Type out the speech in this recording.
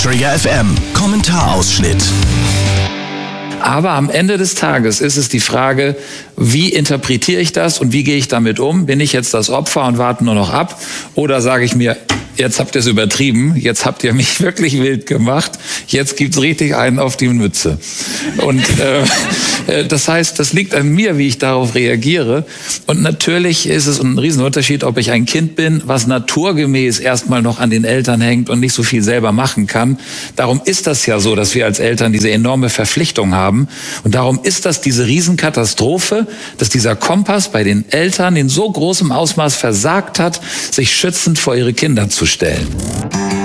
Trigger FM Kommentarausschnitt. Aber am Ende des Tages ist es die Frage, wie interpretiere ich das und wie gehe ich damit um? Bin ich jetzt das Opfer und warte nur noch ab? Oder sage ich mir, jetzt habt ihr es übertrieben, jetzt habt ihr mich wirklich wild gemacht, jetzt gibt's richtig einen auf die Mütze. Und das heißt, das liegt an mir, wie ich darauf reagiere. Und natürlich ist es ein Riesenunterschied, ob ich ein Kind bin, was naturgemäß erstmal noch an den Eltern hängt und nicht so viel selber machen kann. Darum ist das ja so, dass wir als Eltern diese enorme Verpflichtung haben. Und darum ist das diese Riesenkatastrophe, dass dieser Kompass bei den Eltern in so großem Ausmaß versagt hat, sich schützend vor ihre Kinder zu stellen.